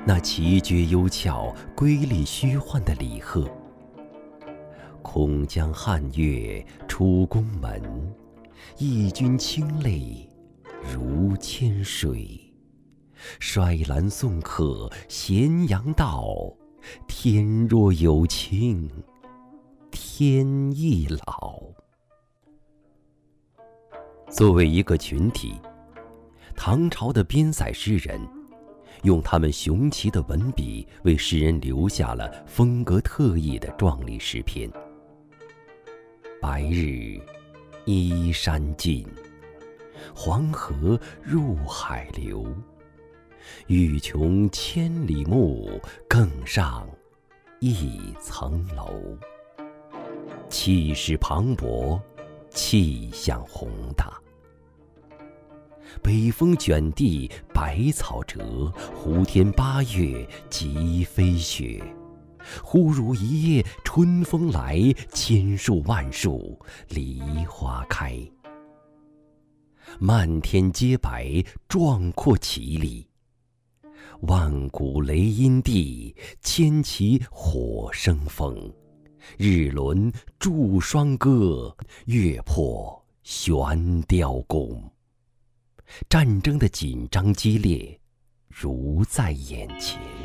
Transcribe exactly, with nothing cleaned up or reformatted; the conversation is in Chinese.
那奇绝幽峭、瑰丽虚幻的李贺。空江汉月出宫门，义军清泪如千水。衰兰送客咸阳道，天若有情天亦老。作为一个群体，唐朝的边塞诗人用他们雄奇的文笔，为世人留下了风格特异的壮丽诗篇。白日依山尽，黄河入海流。欲穷千里目，更上一层楼。气势磅礴，气象宏大。北风卷地，百草折，胡天八月即飞雪。忽如一夜春风来，千树万树梨花开。漫天皆白，壮阔绮丽。万古雷音地，千骑火生风。日轮祝双歌，月破悬雕弓。战争的紧张激烈，如在眼前。